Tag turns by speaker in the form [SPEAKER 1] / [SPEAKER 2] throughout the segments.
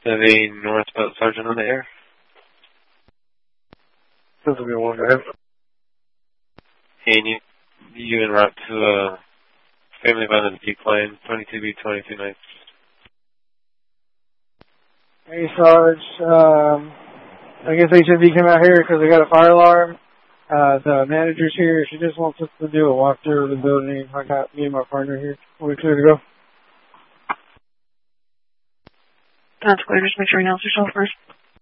[SPEAKER 1] have a northbound sergeant on the air.
[SPEAKER 2] This will be one man.
[SPEAKER 1] Hey, you en route to family violence decline, 22B22 nights.
[SPEAKER 2] Hey, Sarge. I guess HMV came out here because they got a fire alarm. The manager's here. She just wants us to do a walkthrough of the building. I got me and my partner here. Are we clear to go?
[SPEAKER 3] That's clear. Just make sure you announce yourself first.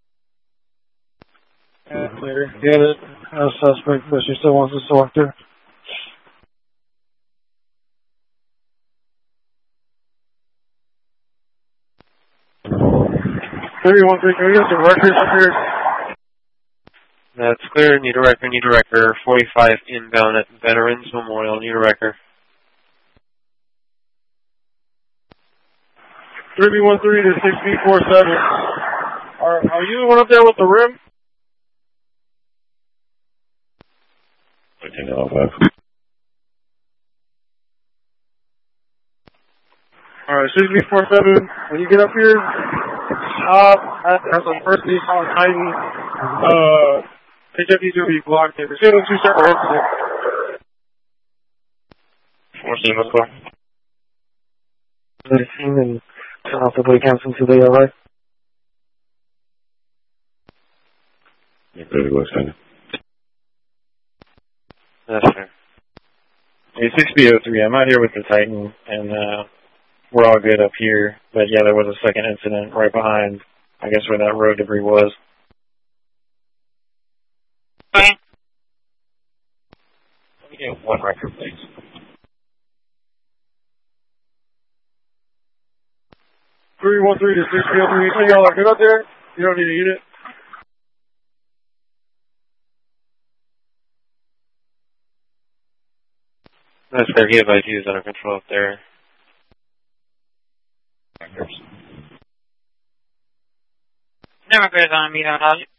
[SPEAKER 2] Yeah, clear. Get it. No suspect, but she still wants us to walk through. 313, can we get some records up here?
[SPEAKER 1] That's clear. Need a record. 45 inbound at Veterans Memorial. Need a record.
[SPEAKER 2] 3B13 to 6B47. Are you the one up there with the rim?
[SPEAKER 4] I think I'll have.
[SPEAKER 2] Alright, 6B47, when you get up here, that's the first thing on Titan. HFD's gonna be blocked there. There's gonna be 2 separate incidents.
[SPEAKER 4] 14, let's go.
[SPEAKER 2] 13 and turn off the body cams until they arrive.
[SPEAKER 4] You're good to go, Stan.
[SPEAKER 1] That's fair.
[SPEAKER 5] Hey, 6B03, I'm out here with the Titan, and we're all good up here. But yeah, there was a second incident right behind, I guess, where that road debris was.
[SPEAKER 4] Let me get 1 record, please.
[SPEAKER 2] 313 to 6B03. You say y'all are good up there? You don't need a unit?
[SPEAKER 1] That's fair. He advised you is under control up there.
[SPEAKER 4] Records.
[SPEAKER 3] Never goes on me, don't